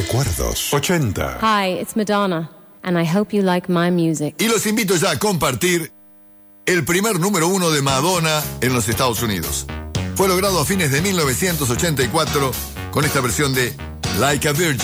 Recuerdos 80. Hi, it's Madonna, and I hope you like my music. Y los invito ya a compartir el primer número 1 de Madonna en los Estados Unidos. Fue logrado a fines de 1984 con esta versión de Like a Virgin.